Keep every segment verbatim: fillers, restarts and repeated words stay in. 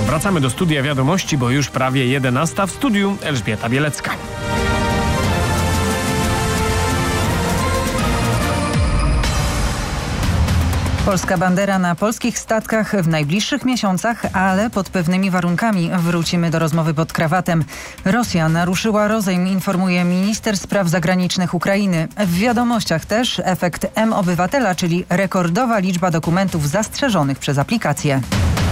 Wracamy do studia Wiadomości, bo już prawie jedenasta. W studiu Elżbieta Bielecka. Polska bandera na polskich statkach w najbliższych miesiącach, ale pod pewnymi warunkami. Wrócimy do rozmowy pod krawatem. Rosja naruszyła rozejm, informuje minister spraw zagranicznych Ukrainy. W wiadomościach też efekt M-Obywatela, czyli rekordowa liczba dokumentów zastrzeżonych przez aplikację.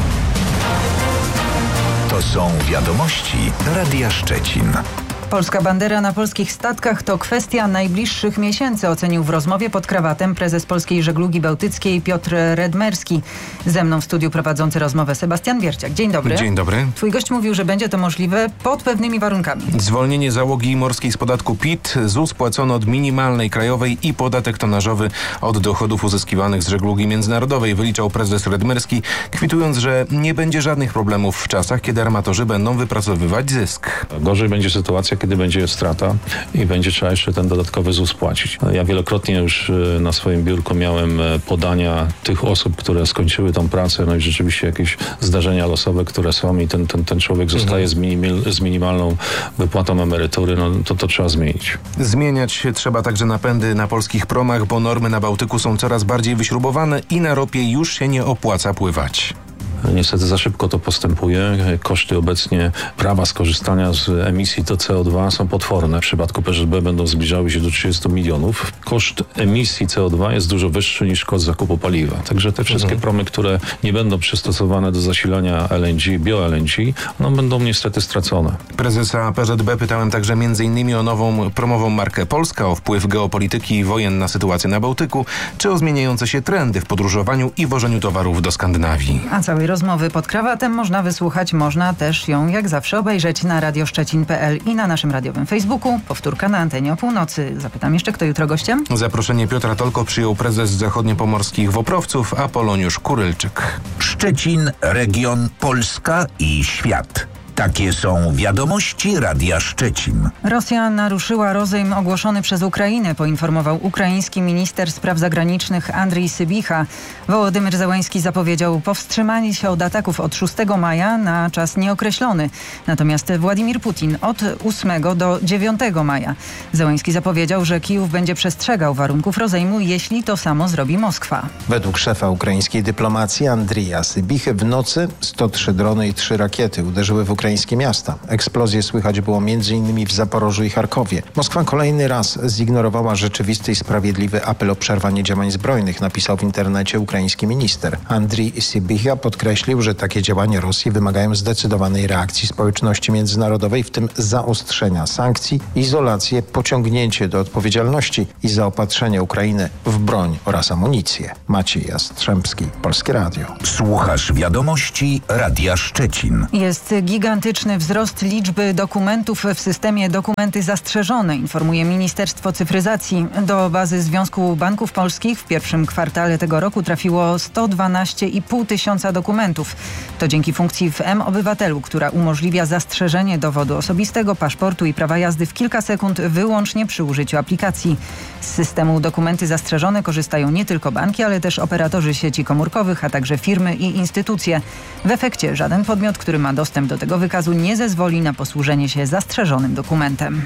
To są wiadomości Radia Szczecin. Polska bandera na polskich statkach to kwestia najbliższych miesięcy, ocenił w rozmowie pod krawatem prezes Polskiej Żeglugi Bałtyckiej Piotr Redmerski. Ze mną w studiu prowadzący rozmowę Sebastian Wierciak. Dzień dobry. Dzień dobry. Twój gość mówił, że będzie to możliwe pod pewnymi warunkami. Zwolnienie załogi morskiej z podatku P I T, Z U S płacony od minimalnej krajowej i podatek tonażowy od dochodów uzyskiwanych z żeglugi międzynarodowej, wyliczał prezes Redmerski, kwitując, że nie będzie żadnych problemów w czasach, kiedy armatorzy będą wypracowywać zysk. Gorzej będzie sytuacja, kiedy będzie strata i będzie trzeba jeszcze ten dodatkowy Z U S płacić. Ja wielokrotnie już na swoim biurku miałem podania tych osób, które skończyły tą pracę, no i rzeczywiście jakieś zdarzenia losowe, które są i ten, ten, ten człowiek zostaje mhm. z, minimal, z minimalną wypłatą emerytury, no to to trzeba zmienić. Zmieniać trzeba także napędy na polskich promach, bo normy na Bałtyku są coraz bardziej wyśrubowane i na ropie już się nie opłaca pływać. Niestety za szybko to postępuje. Koszty obecnie prawa skorzystania z emisji to C O dwa są potworne. W przypadku P Z B będą zbliżały się do trzydziestu milionów. Koszt emisji C O dwa jest dużo wyższy niż koszt zakupu paliwa. Także te wszystkie mhm. promy, które nie będą przystosowane do zasilania L N G, bio-L N G, no będą niestety stracone. Prezesa P Z B pytałem także między innymi o nową promową markę Polska, o wpływ geopolityki i wojen na sytuację na Bałtyku, czy o zmieniające się trendy w podróżowaniu i wożeniu towarów do Skandynawii. A całej rozmowy pod krawatem można wysłuchać, można też ją jak zawsze obejrzeć na radioszczecin kropka p l i na naszym radiowym Facebooku. Powtórka na antenie o północy. Zapytam jeszcze, kto jutro gościem? Zaproszenie Piotra Tolko przyjął prezes zachodniopomorskich Woprowców Apoloniusz Kurylczyk. Szczecin, region, Polska i świat. Takie są wiadomości Radia Szczecin. Rosja naruszyła rozejm ogłoszony przez Ukrainę, poinformował ukraiński minister spraw zagranicznych Andrii Sybicha. Wołodymyr Zełenski zapowiedział powstrzymanie się od ataków od szóstego maja na czas nieokreślony. Natomiast Władimir Putin od ósmego do dziewiątego maja. Zełenski zapowiedział, że Kijów będzie przestrzegał warunków rozejmu, jeśli to samo zrobi Moskwa. Według szefa ukraińskiej dyplomacji Andrija Sybichy w nocy sto trzy drony i trzy rakiety uderzyły w Ukrainę. Ukraińskie miasta. Eksplozje słychać było między innymi w Zaporożu i Charkowie. Moskwa kolejny raz zignorowała rzeczywisty i sprawiedliwy apel o przerwanie działań zbrojnych, napisał w internecie ukraiński minister. Andrii Sybicha podkreślił, że takie działania Rosji wymagają zdecydowanej reakcji społeczności międzynarodowej, w tym zaostrzenia sankcji, izolację, pociągnięcie do odpowiedzialności i zaopatrzenie Ukrainy w broń oraz amunicję. Maciej Jastrzębski, Polskie Radio. Słuchasz wiadomości Radia Szczecin. Jest gigantyczny wzrost liczby dokumentów w systemie Dokumenty Zastrzeżone, informuje Ministerstwo Cyfryzacji. Do bazy Związku Banków Polskich w pierwszym kwartale tego roku trafiło sto dwanaście i pół tysiąca dokumentów. To dzięki funkcji w M-Obywatelu, która umożliwia zastrzeżenie dowodu osobistego, paszportu i prawa jazdy w kilka sekund wyłącznie przy użyciu aplikacji. Z systemu Dokumenty Zastrzeżone korzystają nie tylko banki, ale też operatorzy sieci komórkowych, a także firmy i instytucje. W efekcie żaden podmiot, który ma dostęp do tego wykazu, nie zezwoli na posłużenie się zastrzeżonym dokumentem.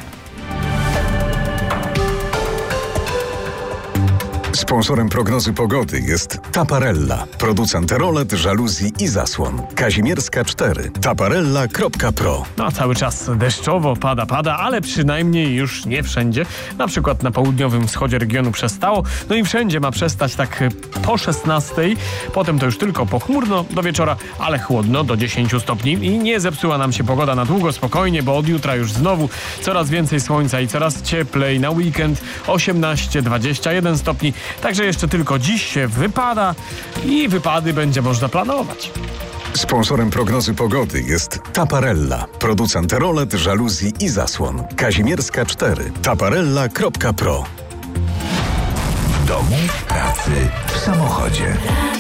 Sponsorem prognozy pogody jest Taparella, producent rolet, żaluzji i zasłon. Kazimierska cztery. taparella kropka pro. No cały czas deszczowo, pada, pada, ale przynajmniej już nie wszędzie. Na przykład na południowym wschodzie regionu przestało. No i wszędzie ma przestać tak po szesnastej. Potem to już tylko pochmurno do wieczora, ale chłodno do dziesięciu stopni. I nie zepsuła nam się pogoda na długo, spokojnie, bo od jutra już znowu coraz więcej słońca i coraz cieplej. Na weekend osiemnaście dwadzieścia jeden stopni. Także jeszcze tylko dziś się wypada i wypady będzie można planować. Sponsorem prognozy pogody jest Taparella, producent rolet, żaluzji i zasłon. Kazimierska cztery. taparella kropka pro. W domu, w pracy, w samochodzie.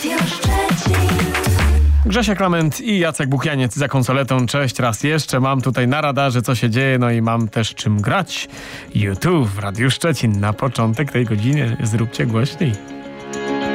Grzesiek Lament i Jacek Buchianiec za konsoletą. Cześć raz jeszcze. Mam tutaj na radarze, co się dzieje, no i mam też czym grać. YouTube w Radiu Szczecin. Na początek tej godziny zróbcie głośniej.